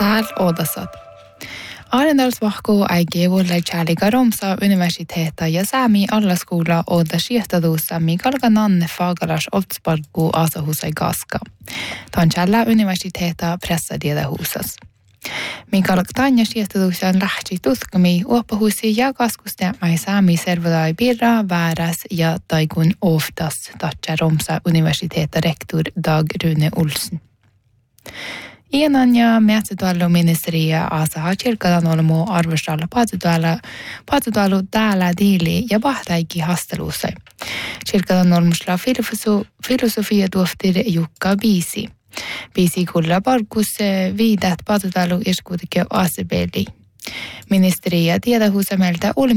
Tal Odasad. Arendalsvahku aigevulle Charliga Romsa universiteetta ja Sami allaskola Oda siehtaduussa Mikalgananne Fagalas Oldsborgu asahusai Gaska. Tanchalla universiteetta pressadiedahusas. Mikal Tanja siehtaduusan lähti tutkami uoppahusi ja kaskuste mai Sami servodai birra vääräs ja taikun oftas tatja Romsa universiteetta rektor Dag Rune Olsen. Iananja metsätuoteministeriä asaha kirkadan olemo arvostalla patsutuolu täällä diili ja pahtaikki hasteluussa. Kirkadan olmusla filosofia tuoftir Jukka Biisi. Biisi kuulla parkus viidat patsutuolu iskuutike asebeli. Ministeriä tiedahuusamelta oli